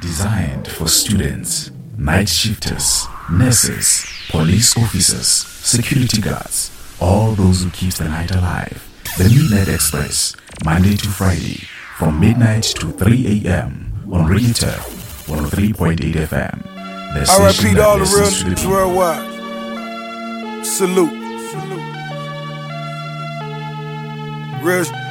designed for students, night shifters, nurses, police officers, security guards, all those who keep the night alive. The Midnight Express, Monday to Friday, from midnight to 3 a.m. on Radio Turf 103.8 FM. The R.I.P. to all the real niggas worldwide. Salute. Real